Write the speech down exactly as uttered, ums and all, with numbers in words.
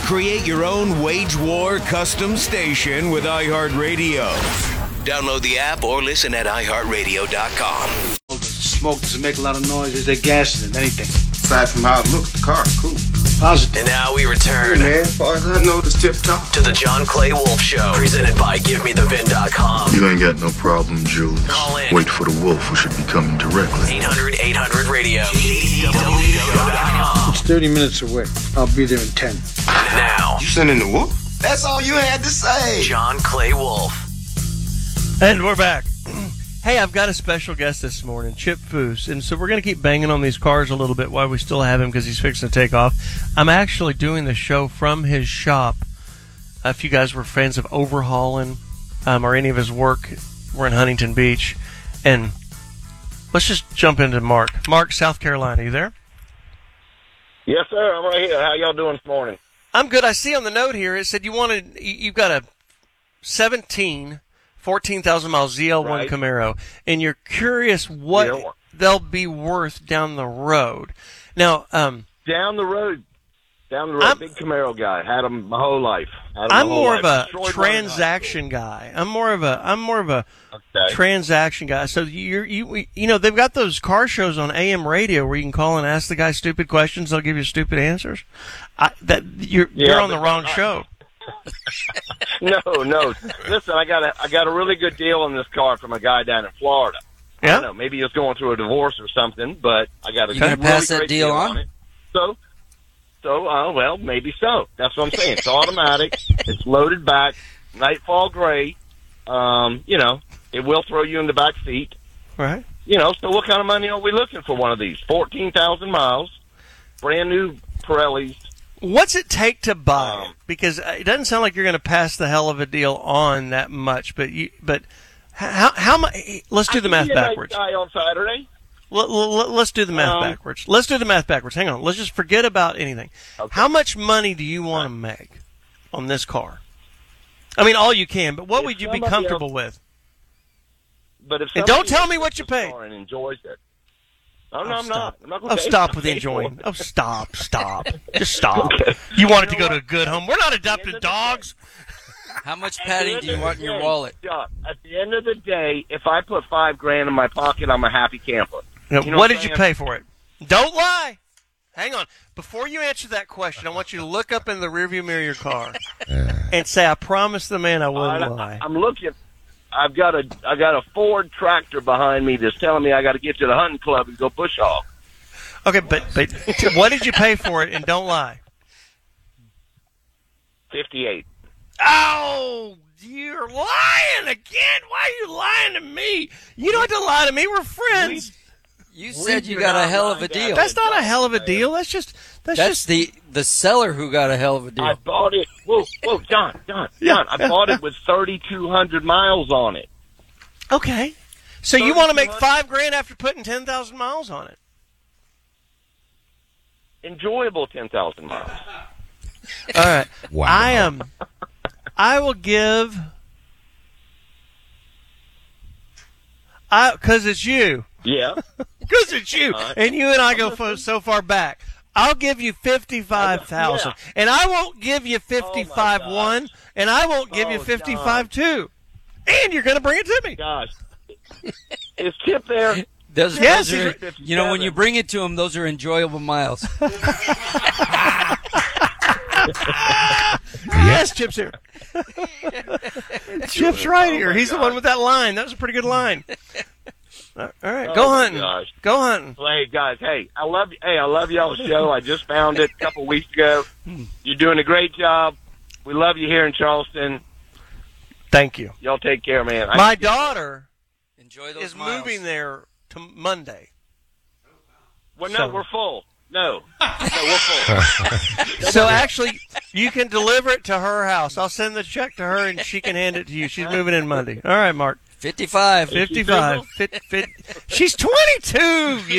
Create your own wage war custom station with iHeartRadio. Download the app or listen at i heart radio dot com. Smoke doesn't make a lot of noise. Is there gas in it? Anything? Aside from how it looks, the car is cool. Positive. And now we return, Hey man, as far as I know, it's tip top. to the John Clay Wolf Show, presented by give me the vin dot com. You ain't got no problem, Julius. Call in. Wait for the wolf who should be coming directly. eight hundred eight hundred radio. J C W dot com. It's thirty minutes away. I'll be there in ten. Now, You sending the whoop? That's all you had to say. John Clay Wolf. And we're back. Hey, I've got a special guest this morning, Chip Foose, and so we're going to keep banging on these cars a little bit while we still have him because he's fixing to take off. I'm actually doing the show from his shop. Uh, if you guys were fans of Overhauling um, or any of his work, we're in Huntington Beach. And let's just jump into Mark. Mark, South Carolina, you there? Yes, sir. I'm right here. How y'all doing this morning? I'm good. I see on the note here it said you wanted, you- you've got a seventeen fourteen thousand mile Z L one Right. Camaro, and you're curious what Z L one. they'll be worth down the road. Now, um, Down the road. Down the road. I'm- Big Camaro guy. Had them my whole life. Had 'em my I'm whole more of life. a Destroyed one transaction guy. I'm more of a I'm more of a night. Okay. transaction guy. So you're you you know they've got those car shows on A M radio where you can call and ask the guy stupid questions. They'll give you stupid answers. I, that you're Yeah, you're on the but- wrong show. no, no. Listen, I got a I got a really good deal on this car from a guy down in Florida. I Yeah. don't know. Maybe he was going through a divorce or something, but I got a You gonna really pass that great deal deal on? it. So, so uh, well, maybe so. That's what I'm saying. It's automatic. It's loaded back. Nightfall gray. Um, you know, it will throw you in the back seat. Right. You know, so what kind of money are we looking for one of these? fourteen thousand miles, brand new Pirellis. What's it take to buy? Um, Because it doesn't sound like you're going to pass the hell of a deal on that much. But you, but how how much? Let's do the math backwards. Guy on Saturday. Let, let, let's do the math Um, backwards. Let's do the math backwards. Hang on. Let's just forget about anything. Okay. How much money do you want to make on this car? I mean, all you can. But what If would you be somebody comfortable else- with? But if And don't somebody tell me else what gets you this paid. car and enjoys it. Oh, no, Oh, I'm stop. not. I'm not gonna Oh, pay- stop with the pay for enjoying. it. Oh, stop, stop. Just stop. Okay. You want it to You know go to a what? good home. We're not At the end adopted of the dogs. How much At the padding end do you of want the in your day, wallet? John, at the end of the day, if I put five grand in my pocket, I'm a happy camper. Now, You know what what did I'm you saying? pay for it? Don't lie. Hang on. Before you answer that question, I want you to look up in the rearview mirror of your car and say, "I promised the man I wouldn't I, lie." I'm looking. I've got a I got a Ford tractor behind me that's telling me I got to get to the hunting club and go bush hog. Okay, but but what did you pay for it? And don't lie. Fifty-eight. Oh, you're lying again. Why are you lying to me? You don't have to lie to me. We're friends. You said you do got a not hell of a mind deal. that. That's not a hell of a deal. That's just that's, That's just the the seller who got a hell of a deal. I bought it. Whoa, whoa, John, John, Yeah, John! I yeah, bought yeah. it with thirty-two hundred miles on it. okay. So you want to make five grand after putting ten thousand miles on it? Enjoyable ten thousand miles. All right. Wow. I am. I will give. I because it's you. Yeah. Because it's you, All right. and you and I go fo- so far back. I'll give you fifty-five thousand, Yeah. and I won't give you fifty-five gosh. one, and I won't give you Oh, fifty-five two, and you're going to bring it to me. Gosh. Is Chip there? Those, Yes, those are, he's- you know, when you bring it to him, those are enjoyable miles. Yes, Chip's here. Chip's right here. He's the one with that line. That was a pretty good line. All right, Oh, go my hunting. gosh. Go hunting. Well, hey guys, hey, I love you. Hey, I love y'all's show. I just found it a couple weeks ago. You're doing a great job. We love you here in Charleston. Thank you. Y'all take care, man. I- My daughter Enjoy those is miles. moving there to Monday. well, no, so- we're full. No, no, we're full. So actually, you can deliver it to her house. I'll send the check to her, and she can hand it to you. She's moving in Monday. All right, Mark. fifty-five. fifty-five. Fit, fit. She's twenty-two.